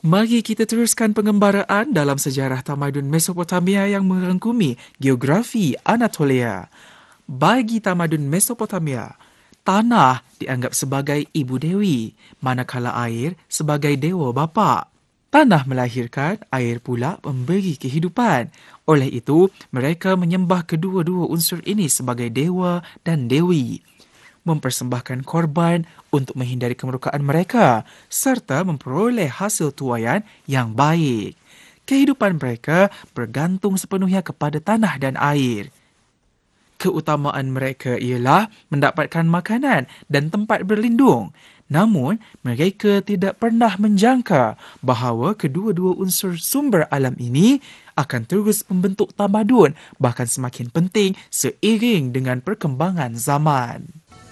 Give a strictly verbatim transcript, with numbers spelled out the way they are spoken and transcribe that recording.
Mari kita teruskan pengembaraan dalam sejarah tamadun Mesopotamia yang merangkumi geografi Anatolia. Bagi tamadun Mesopotamia, tanah dianggap sebagai ibu dewi, manakala air sebagai dewa bapa. Tanah melahirkan, air pula memberi kehidupan. Oleh itu, mereka menyembah kedua-dua unsur ini sebagai dewa dan dewi, mempersembahkan korban untuk menghindari kemurkaan mereka serta memperoleh hasil tuaian yang baik. Kehidupan mereka bergantung sepenuhnya kepada tanah dan air. Keutamaan mereka ialah mendapatkan makanan dan tempat berlindung. Namun, mereka tidak pernah menjangka bahawa kedua-dua unsur sumber alam ini akan terus membentuk tamadun, bahkan semakin penting seiring dengan perkembangan zaman.